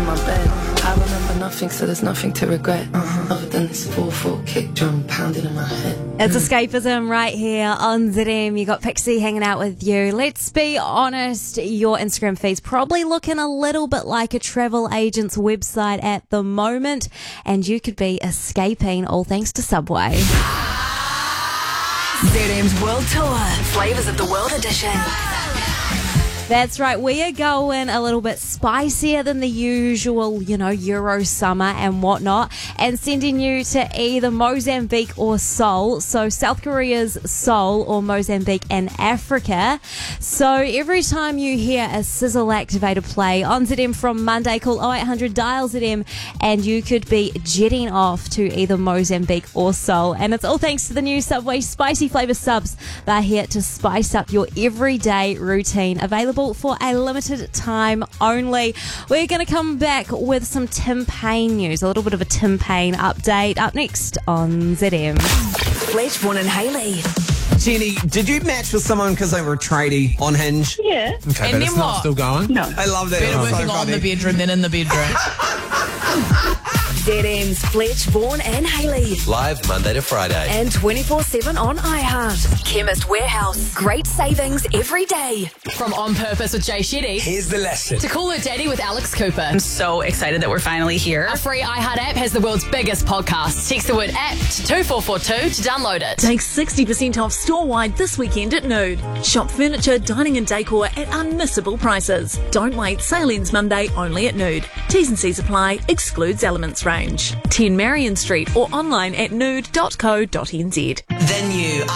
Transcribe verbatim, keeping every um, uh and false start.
my bed. I remember nothing, so there's nothing to regret. Uh-huh. Other than this four four kick drum pounding in my head. It's Escapism right here on Z M. You got Pixie hanging out with you. Let's be honest, your Instagram feed's probably looking a little bit like a travel agent's website at the moment, and you could be escaping all thanks to Subway. Z M's World Tour, Flavours of the World Edition. That's right, we are going a little bit spicier than the usual, you know, Euro summer and whatnot, and sending you to either Mozambique or Seoul. So South Korea's Seoul or Mozambique and Africa. So every time you hear a Sizzle activator play on Z M from Monday, call oh eight hundred dial Z M and you could be jetting off to either Mozambique or Seoul. And it's all thanks to the new Subway Spicy Flavour Subs. They're here to spice up your everyday routine. Available for a limited time only. We're going to come back with some Tim Payne news, a little bit of a Tim Payne update up next on Z M. Fletchborn and Hayley. Jenny, did you match with someone because they were a tradie on Hinge? Yeah. Okay, And but it's then not what? still going? No. I love that. Better It's working so on funny. the bedroom than in the bedroom. Z M's Fletchborn and Hayley. Live Monday to Friday. And twenty-four seven on iHeart. Chemist Warehouse. Great savings every day. From On Purpose with Jay Shetty Here's the lesson. to Call Her Daddy with Alex Cooper. I'm so excited that we're finally here. Our free iHeart app has the world's biggest podcast. Text the word app to two four four two to download it. Take sixty percent off store-wide this weekend at Nude. Shop furniture, dining and decor at unmissable prices. Don't wait, sale ends Monday only at Nude. T's and C's apply, excludes Elements range. ten Marion Street or online at nude dot co dot n z. The new